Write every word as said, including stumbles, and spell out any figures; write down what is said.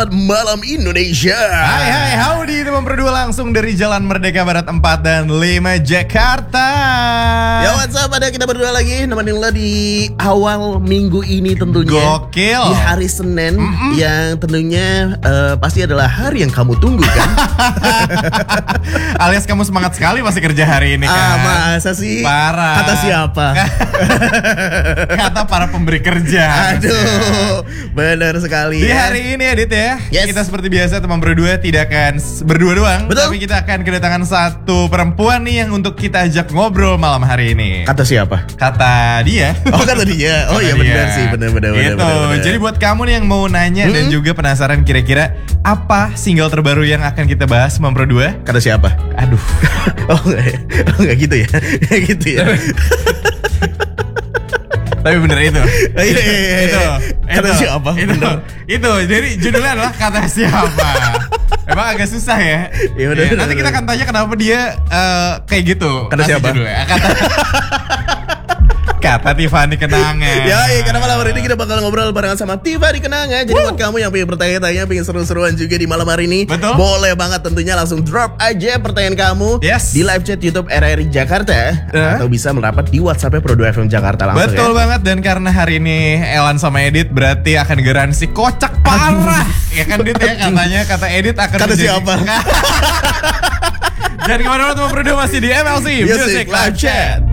Malam Indonesia. Hai hai howdy, teman berdua langsung dari Jalan Merdeka Barat empat dan lima Jakarta. Ya what's up, ada kita berdua lagi nemenin lo di awal minggu ini tentunya. Gokil. Di hari Senin Mm-mm. yang tentunya uh, pasti adalah hari yang kamu tunggu kan. Alias kamu semangat sekali masih kerja hari ini kan. Ah masa sih? Parah. Kata siapa? Kata para pemberi kerja. Aduh, benar sekali Di ya. hari ini Adit ya, Yes. kita seperti biasa teman berdua tidak akan s- berdua doang. Betul. Tapi kita akan kedatangan satu perempuan nih yang untuk kita ajak ngobrol malam hari ini. Kata siapa? Kata dia. Oh kata dia. Oh iya Kata benar dia. sih, benar benar benar. Gitu. benar, benar. Jadi buat kamu nih yang mau nanya dan juga penasaran kira-kira apa single terbaru yang akan kita bahas teman berdua? Kata siapa? Aduh. Oh enggak ya? Oh enggak gitu ya? Kayak gitu ya? Tapi bener itu. Oh, iya, iya, iya. Itu. Kata itu, siapa? Itu. Bener. Itu. Jadi judulnya adalah kata siapa. Emang agak susah ya. Ya udah, Ya, udah, nanti udah. kita akan tanya kenapa dia eh, kayak gitu. Kata Kasih siapa? judulnya. Kata Kata Tiffany Kenangan. Ya, iya, karena malam hari ini kita bakal ngobrol barengan sama Tifa di Kenangan. Jadi buat kamu yang pengen bertanya-tanya, pengen seru-seruan juga di malam hari ini, Betul. boleh banget tentunya langsung drop aja pertanyaan kamu Yes. di live chat YouTube R R I Jakarta Uh. atau bisa merapat di WhatsApp-nya Pro dua F M Jakarta langsung. Betul ya. banget, dan karena hari ini Elan sama Edit berarti akan garansi kocak parah. Ya kan Dit ya, katanya kata Edit akan Kata menjadi- siapa? Jangan kemana-mana teman berdua, masih di M L C Music Live Chat.